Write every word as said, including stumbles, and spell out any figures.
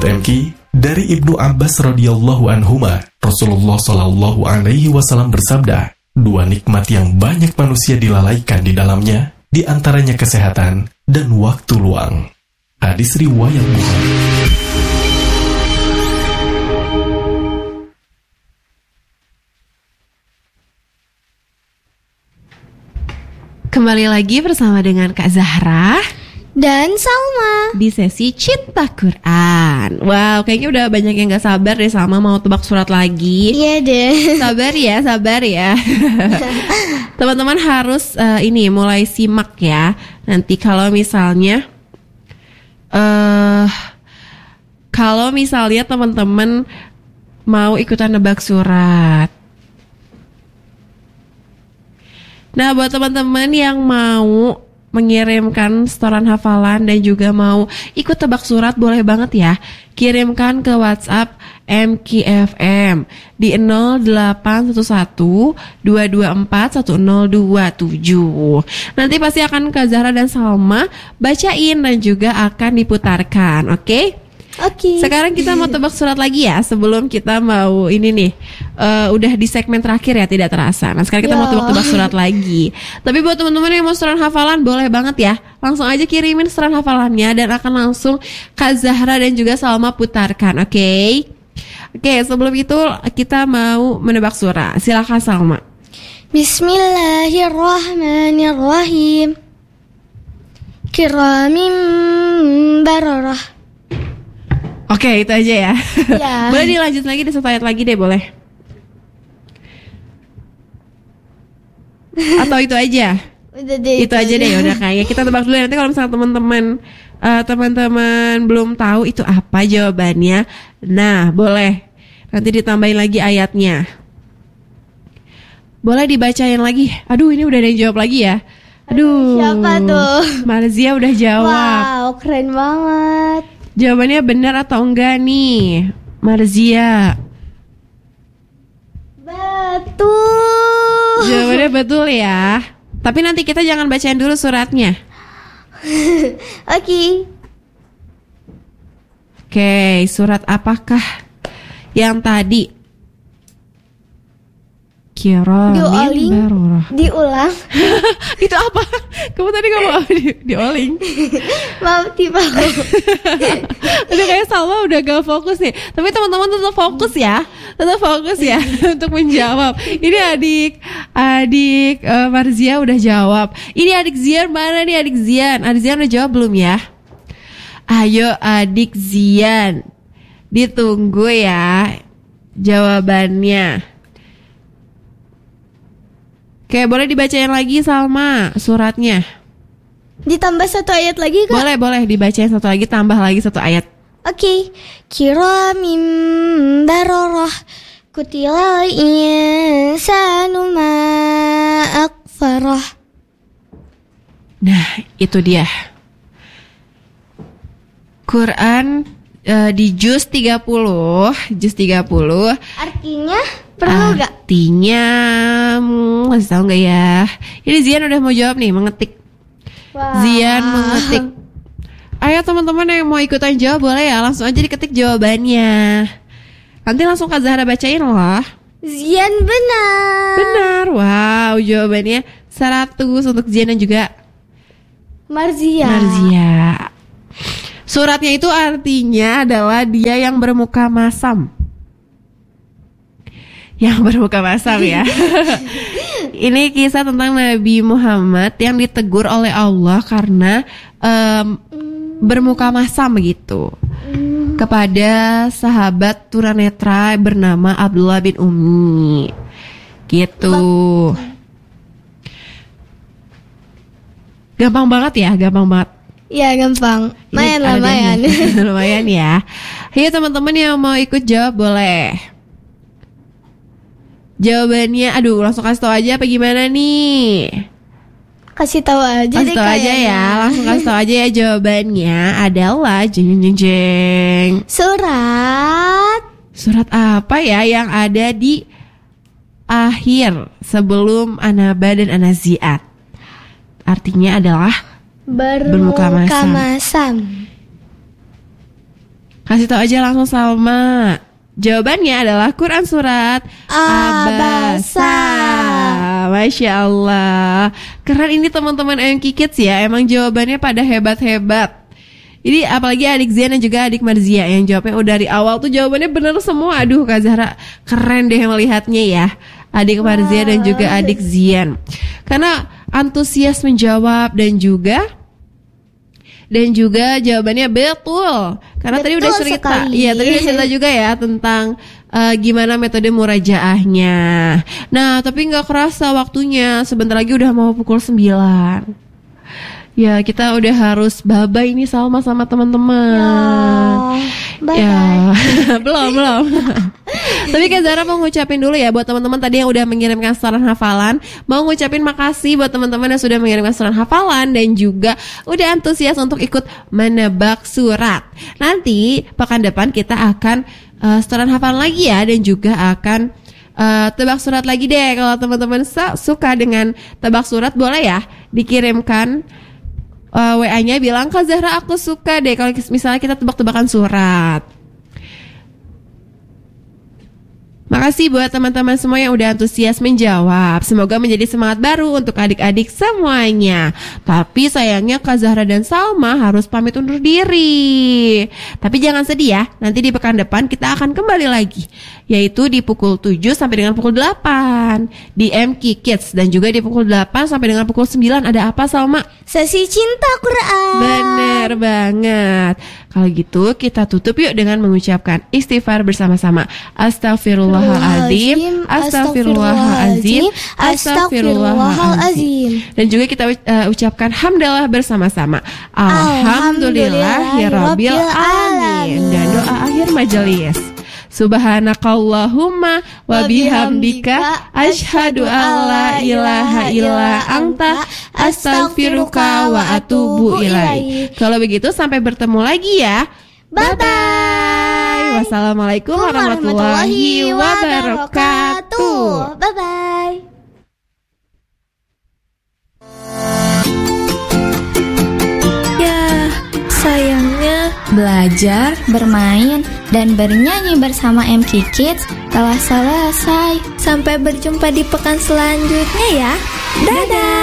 Remki, dari Ibnu Abbas radhiyallahu anhuma, Rasulullah shallallahu alaihi wasallam bersabda, dua nikmat yang banyak manusia dilalaikan di dalamnya, di antaranya kesehatan dan waktu luang. Hadis riwayat Bukhari. Kembali lagi bersama dengan Kak Zahra dan Salma di sesi Cinta Quran. Wow, kayaknya udah banyak yang gak sabar deh Salma mau tebak surat lagi. Iya deh. Sabar ya, sabar ya. Teman-teman harus uh, ini mulai simak ya. Nanti kalau misalnya uh, kalau misalnya teman-teman mau ikutan nebak surat. Nah, buat teman-teman yang mau mengirimkan setoran hafalan dan juga mau ikut tebak surat, boleh banget ya. Kirimkan ke WhatsApp M K F M di nol delapan satu satu dua dua empat satu nol dua tujuh. Nanti pasti akan Kak Zahra dan Salma bacain dan juga akan diputarkan, oke? Okay? Oke. Okay. Sekarang kita mau tebak surat lagi ya. Sebelum kita mau ini nih uh, udah di segmen terakhir ya, tidak terasa. Nah sekarang kita Yo. mau tebak-tebak surat lagi. Tapi buat teman-teman yang mau setoran hafalan, boleh banget ya. Langsung aja kirimin setoran hafalannya dan akan langsung Kak Zahra dan juga Salma putarkan. Oke okay? Oke okay, sebelum itu kita mau menebak surat. Silakan Salma. Bismillahirrahmanirrahim. Kiramin bararah. Oke, okay, itu aja ya. Ya. Boleh dilanjut lagi di satu ayat lagi deh, boleh? Atau itu aja? Udah deh. Itu, itu aja deh, udah kayak kita tebak dulu. Nanti kalau misalnya teman-teman uh, teman-teman belum tahu itu apa jawabannya, nah boleh nanti ditambahin lagi ayatnya. Boleh dibacain lagi. Aduh, ini udah ada yang jawab lagi ya. Aduh. Siapa tuh? Marzia udah jawab. Wow, keren banget. Jawabannya benar atau enggak nih, Marzia? Betul. Jawabannya betul ya. Tapi nanti kita jangan bacain dulu suratnya. Oke. Okay. Oke, okay, surat apakah yang tadi? Kiramin barurah. Diulang. Itu apa? Kamu tadi ngomong apa? Di, dioling. Maaf tiba. Udah kayak Salma udah gak fokus nih. Tapi teman-teman tetap fokus ya. Tetap fokus ya untuk menjawab. Ini adik adik uh, Marzia udah jawab. Ini adik Zian mana nih adik Zian? Adik Zian udah jawab belum ya? Ayo adik Zian. Ditunggu ya jawabannya. Oke, boleh dibacain lagi Salma suratnya. Ditambah satu ayat lagi Kak? Boleh, boleh dibacain satu lagi, tambah lagi satu ayat. Oke. Okay. Kiramin bararah kutilal insanu ma akfarah. Nah, itu dia. Quran uh, di juz tiga puluh, juz tiga puluh. Artinya perlu gak? Artinya hmm, masih tahu gak ya? Ini Zian udah mau jawab nih, mengetik. Wow. Zian mengetik. Ayo teman-teman yang mau ikutan jawab boleh ya, langsung aja diketik jawabannya. Nanti langsung Kak Zahra bacain loh. Zian benar. Benar, wow, jawabannya seratus untuk Zian dan juga Marzia. Marzia. Suratnya itu artinya adalah dia yang bermuka masam. Yang bermuka masam ya. Ini kisah tentang Nabi Muhammad yang ditegur oleh Allah karena um, bermuka masam begitu kepada sahabat tunanetra bernama Abdullah bin Ummi. Gitu. Gampang banget ya, gampang banget. Ya gampang. Lumayan lah, lumayan. Lumayan ya. Ayo teman-teman yang mau ikut jawab boleh. Jawabannya, aduh langsung kasih tahu aja apa gimana nih? Kasih tahu aja kasih deh tahu aja ya, langsung kasih tahu aja ya jawabannya adalah jeng jeng jeng. Surat. Surat apa ya yang ada di akhir sebelum An-Naba dan An-Nazi'at? Artinya adalah bermuka masam. masam. Kasih tahu aja langsung Salma. Jawabannya adalah Quran surat Abasa. Masya Allah. Keren ini teman-teman M K Kids ya. Emang jawabannya pada hebat-hebat. Jadi apalagi adik Zian dan juga adik Marzia yang jawabnya udah dari awal tuh jawabannya bener semua. Aduh Kak Zahra keren deh melihatnya ya. Adik Marzia dan juga adik Zian. Karena antusias menjawab dan juga dan juga jawabannya betul. Karena Betul tadi udah cerita. sekali. Iya, tadi udah cerita juga ya tentang uh, gimana metode murajaahnya. Nah, tapi nggak kerasa waktunya. Sebentar lagi udah mau pukul sembilan. Ya, kita udah harus bye-bye ini Salma sama teman-teman. Bye Ya, bye. belum belum. Tapi Kak Zara mau ngucapin dulu ya buat teman-teman tadi yang udah mengirimkan setoran hafalan. Mau ngucapin makasih buat teman-teman yang sudah mengirimkan setoran hafalan dan juga udah antusias untuk ikut menebak surat. Nanti pekan depan kita akan uh, setoran hafalan lagi ya dan juga akan uh, tebak surat lagi deh. Kalau teman-teman suka dengan tebak surat boleh ya dikirimkan Uh, W A-nya bilang Kak Zahra aku suka deh kalau misalnya kita tebak-tebakan surat. Makasih buat teman-teman semua yang udah antusias menjawab. Semoga menjadi semangat baru untuk adik-adik semuanya. Tapi sayangnya Kak Zahra dan Salma harus pamit undur diri. Tapi jangan sedih ya, nanti di pekan depan kita akan kembali lagi, yaitu di pukul tujuh sampai dengan pukul delapan di M K Kids. Dan juga di pukul delapan sampai dengan pukul sembilan ada apa Salma? Sesi cinta Quran. Bener banget. Kalau gitu kita tutup yuk dengan mengucapkan istighfar bersama-sama. Astagfirullahaladzim, Astagfirullahaladzim, Astagfirullahaladzim. Dan juga kita uh, ucapkan hamdalah bersama-sama. Alhamdulillahirabbil alamin. Dan doa akhir majelis. Subhanakallahumma wa bihamdika asyhadu alla ilaha illa anta astaghfiruka wa atubu ilaik. Kalau begitu sampai bertemu lagi ya. Bye bye. Wassalamualaikum warahmatullahi wabarakatuh. Bye bye. Ya, sayangnya belajar, bermain, dan bernyanyi bersama M K Kids telah selesai. Sampai berjumpa di pekan selanjutnya ya. Dadah.